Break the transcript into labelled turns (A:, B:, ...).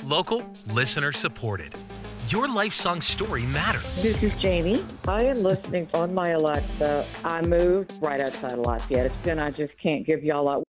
A: Local, listener supported. Your life song story matters.
B: This is Jamie. I am listening on my Alexa. I moved right outside of Lafayette, and I just can't give y'all a